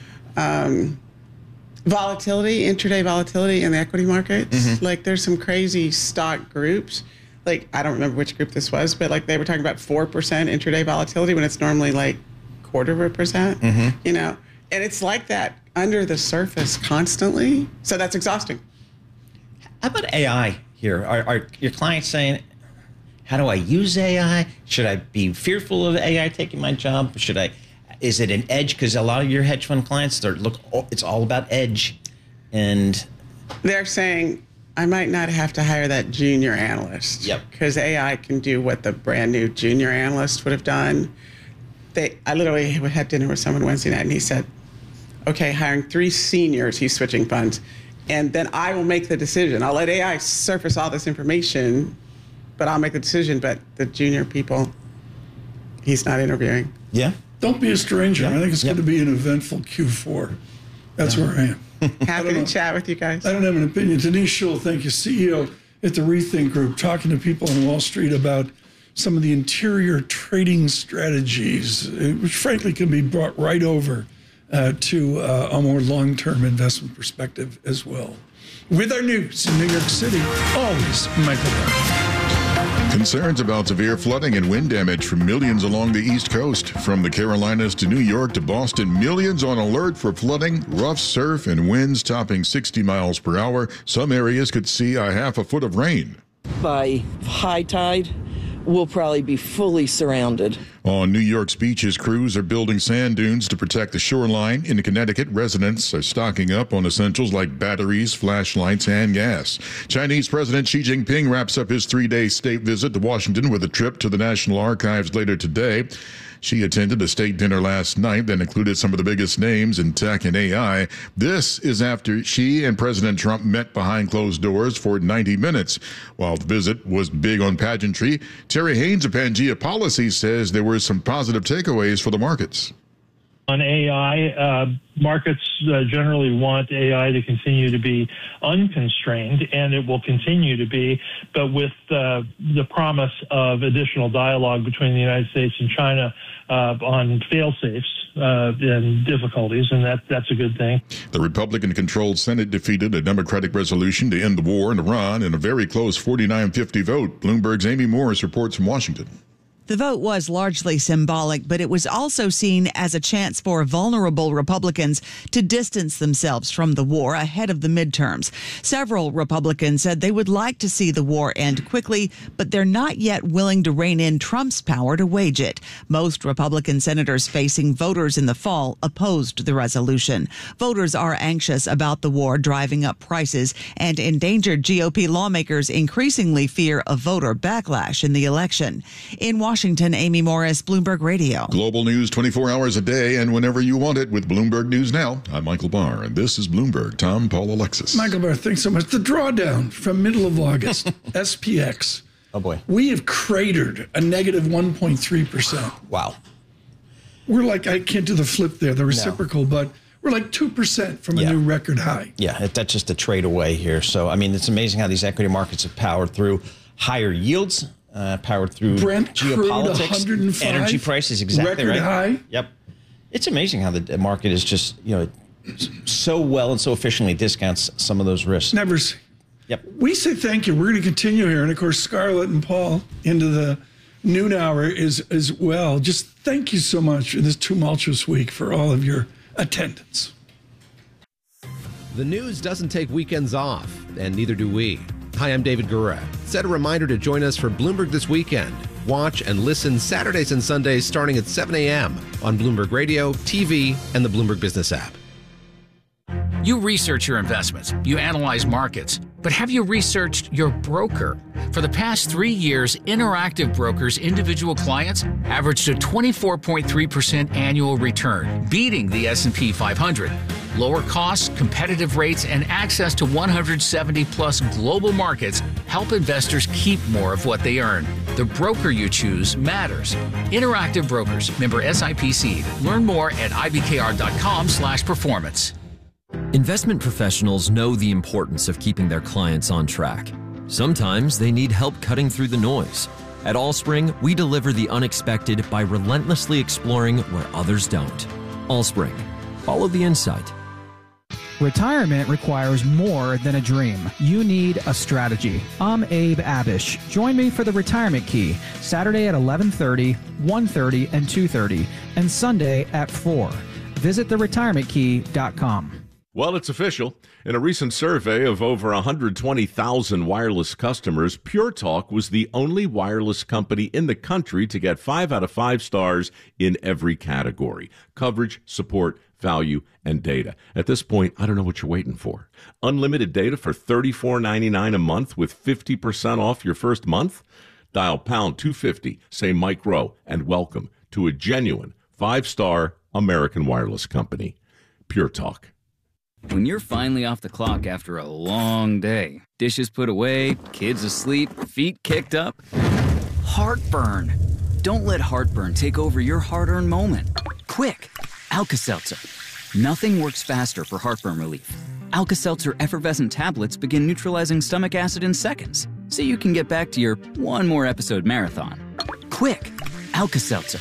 Um, volatility, intraday volatility in the equity markets. Mm-hmm. Like there's some crazy stock groups. Like, I don't remember which group this was, but like they were talking about four percent intraday volatility when it's normally like quarter of a percent, Mm-hmm. you know? And it's like that under the surface constantly. So that's exhausting. How about A I here? Are, are your clients saying, how do I use A I? Should I be fearful of A I taking my job? Should I, is it an edge? Because a lot of your hedge fund clients, they're look, it's all about edge. And They're saying, I might not have to hire that junior analyst. Yep. Because A I can do what the brand new junior analyst would have done. They, I literally had dinner with someone Wednesday night and he said, okay, hiring three seniors, he's switching funds. And then I will make the decision. I'll let A I surface all this information, but I'll make the decision. But the junior people, he's not interviewing. yeah. Don't be a stranger. Yeah. I think it's Yep. going to be an eventful Q four. That's where I am. Happy to chat with you guys. I don't have an opinion. Denise Schull, thank you, C E O at the Rethink Group, talking to people on Wall Street about some of the interior trading strategies, uh, which frankly can be brought right over uh, to uh, a more long-term investment perspective as well. With our news in New York City, always Michael Barr. Concerns about severe flooding and wind damage from millions along the East Coast. From the Carolinas to New York to Boston, millions on alert for flooding, rough surf, and winds topping sixty miles per hour. Some areas could see a half a foot of rain. By high tide, we'll probably be fully surrounded. On New York's beaches, crews are building sand dunes to protect the shoreline. In Connecticut, residents are stocking up on essentials like batteries, flashlights, and gas. Chinese President Xi Jinping wraps up his three-day state visit to Washington with a trip to the National Archives later today. She attended a state dinner last night that included some of the biggest names in tech and A I. This is after she and President Trump met behind closed doors for ninety minutes. While the visit was big on pageantry, Terry Haynes of Pangea Policy says there were some positive takeaways for the markets. On A I, uh, markets uh, generally want A I to continue to be unconstrained, and it will continue to be, but with uh, the promise of additional dialogue between the United States and China uh, on fail-safes uh, and difficulties, and that, that's a good thing. The Republican-controlled Senate defeated a Democratic resolution to end the war in Iran in a very close forty-nine fifty vote. Bloomberg's Amy Morris reports from Washington. The vote was largely symbolic, but it was also seen as a chance for vulnerable Republicans to distance themselves from the war ahead of the midterms. Several Republicans said they would like to see the war end quickly, but they're not yet willing to rein in Trump's power to wage it. Most Republican senators facing voters in the fall opposed the resolution. Voters are anxious about the war driving up prices, and endangered G O P lawmakers increasingly fear a voter backlash in the election. In Washington, Washington, Amy Morris, Bloomberg Radio. Global news twenty-four hours a day and whenever you want it with Bloomberg News Now. I'm Michael Barr, and this is Bloomberg. Tom, Paul, Alexis. Michael Barr, thanks so much. The drawdown from middle of August, S P X. Oh, boy. We have cratered a negative one point three percent. Wow. We're like, I can't do the flip there, the reciprocal, no. but we're like two percent from a yeah. new record high. Yeah, that's just a trade away here. So, I mean, it's amazing how these equity markets have powered through higher yields. Uh, powered through Brent geopolitics, crude one oh five, energy prices, exactly record right. High. Yep, it's amazing how the market is just you know so well and so efficiently discounts some of those risks. Never seen. Yep. We say thank you. We're going to continue here, and of course, Scarlett and Paul into the noon hour is as well. Just thank you so much in this tumultuous week for all of your attendance. The news doesn't take weekends off, and neither do we. Hi, I'm David Gura. Set a reminder to join us for Bloomberg This Weekend. Watch and listen Saturdays and Sundays starting at seven a.m. on Bloomberg Radio, T V, and the Bloomberg Business app. You research your investments, you analyze markets, but have you researched your broker? For the past three years, Interactive Brokers' individual clients averaged a twenty-four point three percent annual return, beating the S and P five hundred. Lower costs, competitive rates, and access to one hundred seventy plus global markets help investors keep more of what they earn. The broker you choose matters. Interactive Brokers, member S I P C. Learn more at I B K R dot com slash performance. Investment professionals know the importance of keeping their clients on track. Sometimes they need help cutting through the noise. At Allspring, we deliver the unexpected by relentlessly exploring where others don't. Allspring. Follow the insight. Retirement requires more than a dream. You need a strategy. I'm Abe Abish. Join me for the Retirement Key, Saturday at eleven thirty, one thirty, and two thirty, and Sunday at four. Visit the retirement key dot com. Well, it's official. In a recent survey of over one hundred twenty thousand wireless customers, Pure Talk was the only wireless company in the country to get five out of five stars in every category: coverage, support, value, and data. At this point, I don't know what you're waiting for. Unlimited data for thirty-four ninety-nine a month with fifty percent off your first month? Dial pound two fifty, say Mike Rowe, and welcome to a genuine five-star American wireless company. Pure Talk. When you're finally off the clock after a long day, dishes put away, kids asleep, feet kicked up, heartburn. Don't let heartburn take over your hard-earned moment. Quick, Alka-Seltzer. Nothing works faster for heartburn relief. Alka-Seltzer effervescent tablets begin neutralizing stomach acid in seconds, so you can get back to your one more episode marathon. Quick, Alka-Seltzer.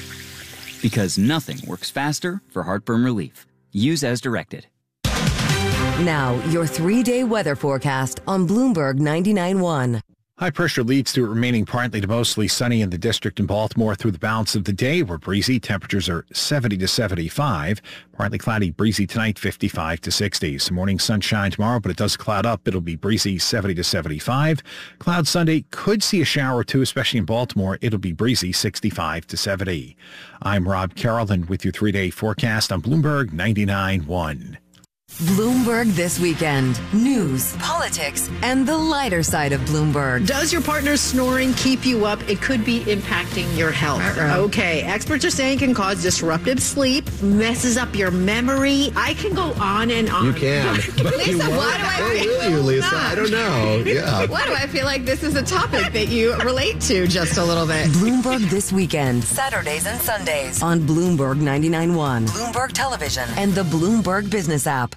Because nothing works faster for heartburn relief. Use as directed. Now, your three-day weather forecast on Bloomberg ninety-nine point one. High pressure leads to it remaining partly to mostly sunny in the district in Baltimore through the balance of the day. We're breezy. Temperatures are seventy to seventy-five. Partly cloudy, breezy tonight, fifty-five to sixty. Some morning sunshine tomorrow, but it does cloud up. It'll be breezy, seventy to seventy-five. Cloud Sunday, could see a shower or two, especially in Baltimore. It'll be breezy, sixty-five to seventy. I'm Rob Carroll, and with your three-day forecast on Bloomberg ninety-nine point one. Bloomberg This Weekend. News, politics, and the lighter side of Bloomberg. Does your partner's snoring keep you up? It could be impacting your health. Uh-oh. Okay, experts are saying it can cause disruptive sleep, messes up your memory. I can go on and on. You can. Lisa, why do I Where feel will you, Lisa? not? I don't know. Yeah. Why do I feel like this is a topic that you relate to just a little bit? Bloomberg This Weekend. Saturdays and Sundays on Bloomberg ninety-nine point one, Bloomberg Television, and the Bloomberg Business app.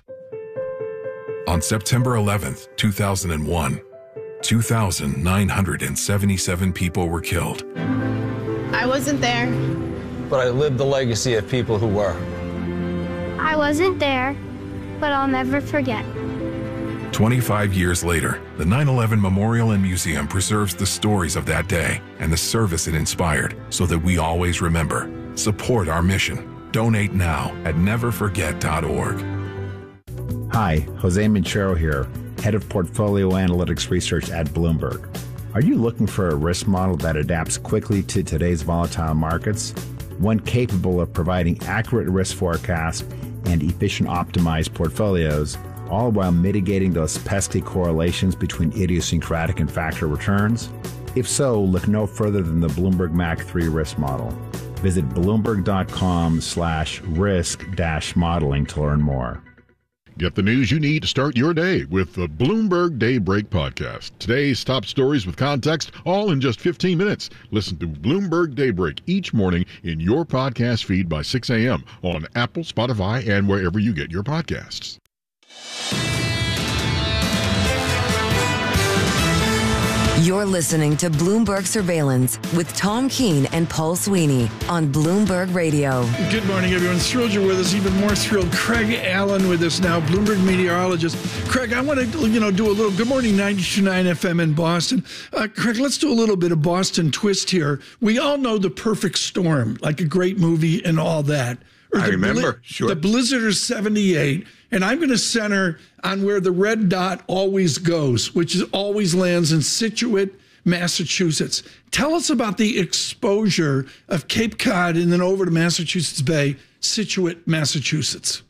On September eleventh, two thousand one, two thousand nine hundred seventy-seven people were killed. I wasn't there. But I lived the legacy of people who were. I wasn't there, but I'll never forget. twenty-five years later, the nine eleven Memorial and Museum preserves the stories of that day and the service it inspired so that we always remember. Support our mission. Donate now at never forget dot org. Hi, Jose Minchero here, Head of Portfolio Analytics Research at Bloomberg. Are you looking for a risk model that adapts quickly to today's volatile markets? One capable of providing accurate risk forecasts and efficient optimized portfolios, all while mitigating those pesky correlations between idiosyncratic and factor returns? If so, look no further than the Bloomberg M A C three risk model. Visit bloomberg.com slash risk dash modeling to learn more. Get the news you need to start your day with the Bloomberg Daybreak podcast. Today's top stories with context, all in just fifteen minutes. Listen to Bloomberg Daybreak each morning in your podcast feed by six a.m. on Apple, Spotify, and wherever you get your podcasts. You're listening to Bloomberg Surveillance with Tom Keene and Paul Sweeney on Bloomberg Radio. Good morning, everyone. Thrilled you're with us. Even more thrilled, Craig Allen with us now, Bloomberg meteorologist. Craig, I want to, you know, do a little Good Morning ninety-two point nine F M in Boston. Uh, Craig, let's do a little bit of Boston twist here. We all know The Perfect Storm, like a great movie and all that. Or I remember, bli- sure. The Blizzard of seventy-eight. And I'm going to center on where the red dot always goes, which is always lands in Scituate, Massachusetts. Tell us about the exposure of Cape Cod and then over to Massachusetts Bay, Scituate, Massachusetts.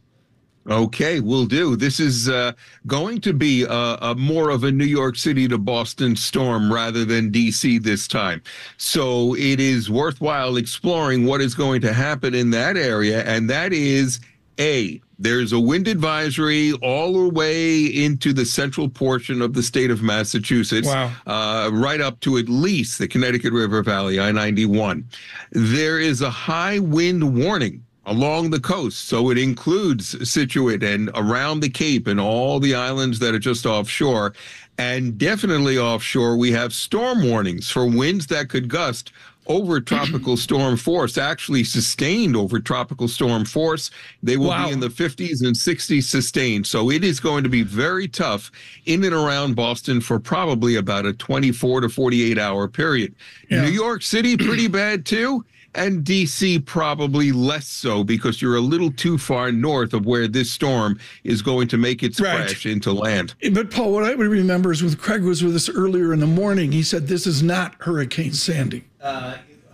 Okay, will do. This is uh, going to be a, a more of a New York City to Boston storm rather than D C this time. So it is worthwhile exploring what is going to happen in that area, and that is A, there's a wind advisory all the way into the central portion of the state of Massachusetts, wow. uh, right up to at least the Connecticut River Valley, I ninety-one. There is a high wind warning along the coast, so it includes Scituate and around the Cape and all the islands that are just offshore. And definitely offshore, we have storm warnings for winds that could gust over tropical storm force, actually sustained over tropical storm force. They will wow. be in the fifties and sixties sustained. So it is going to be very tough in and around Boston for probably about a twenty-four to forty-eight hour period. Yeah. New York City, pretty bad too. And D C probably less so because you're a little too far north of where this storm is going to make its right. crash into land. But Paul, what I would remember is with Craig was with us earlier in the morning, he said this is not Hurricane Sandy. Uh,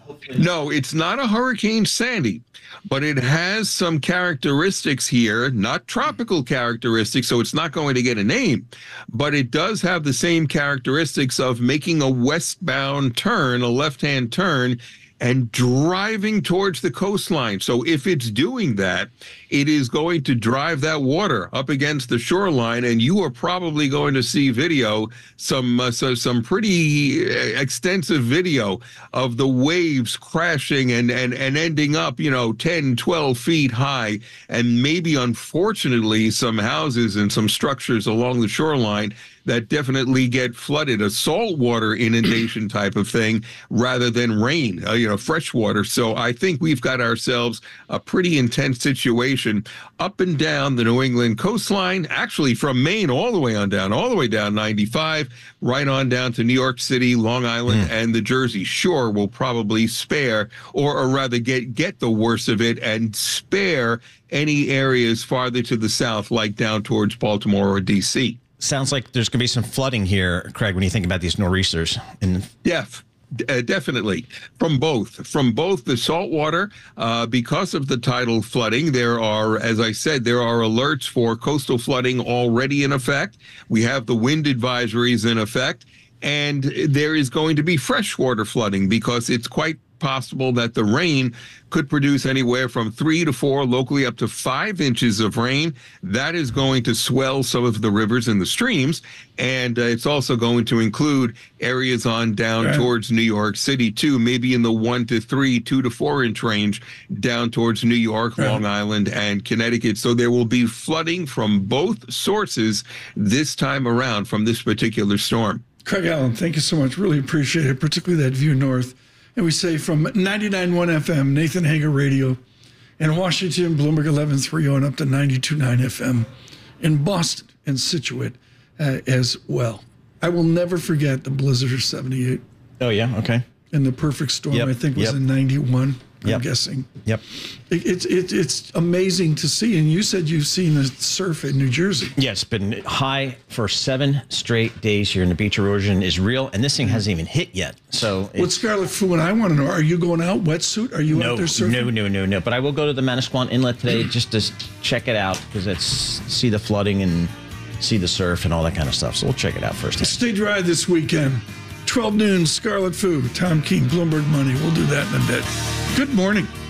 no, it's not a Hurricane Sandy, but it has some characteristics here, not tropical characteristics, so it's not going to get a name, but it does have the same characteristics of making a westbound turn, a left-hand turn, and driving towards the coastline. So if it's doing that, it is going to drive that water up against the shoreline, and you are probably going to see video, some uh, so some pretty extensive video of the waves crashing and, and, and ending up, you know, ten, twelve feet high, and maybe, unfortunately, some houses and some structures along the shoreline that definitely get flooded, a saltwater inundation type of thing rather than rain, uh, you know, fresh water. So I think we've got ourselves a pretty intense situation up and down the New England coastline, actually from Maine all the way on down, all the way down ninety-five, right on down to New York City, Long Island, mm. and the Jersey Shore will probably spare, or, or rather get, get the worst of it and spare any areas farther to the south, like down towards Baltimore or D C. Sounds like there's going to be some flooding here, Craig, when you think about these nor'easters. And yeah, uh, definitely. From both. From both the saltwater, uh, because of the tidal flooding, there are, as I said, there are alerts for coastal flooding already in effect. We have the wind advisories in effect. And there is going to be freshwater flooding because it's quite possible that the rain could produce anywhere from three to four, locally up to five inches of rain. That is going to swell some of the rivers and the streams. And uh, it's also going to include areas on down yeah. towards New York City, too, maybe in the one to three, two to four inch range down towards New York, yeah. Long Island, and Connecticut. So there will be flooding from both sources this time around from this particular storm. Craig Allen, thank you so much. Really appreciate it, particularly that view north. And we say from ninety-nine point one F M, Nathan Hager Radio, in Washington, Bloomberg eleven thirty, and up to ninety-two point nine F M in Boston and Scituate uh, as well. I will never forget the blizzard of seventy-eight. Oh, yeah? Okay. And the perfect storm, yep. I think, was yep. in ninety-one, I'm yep. guessing. Yep. It, it, it, it's amazing to see. And you said you've seen the surf in New Jersey. Yeah, it's been high for seven straight days here, and the beach erosion is real. And this thing hasn't even hit yet. So, what Scarlet Fu and I want to know, are you going out wetsuit? Are you no, out there surfing? No, no, no, no. But I will go to the Manasquan Inlet today just to check it out because it's see the flooding and see the surf and all that kind of stuff. So we'll check it out first. Stay dry this weekend. twelve noon, Scarlet Fu, Tom King, Bloomberg Money. We'll do that in a bit. Good morning.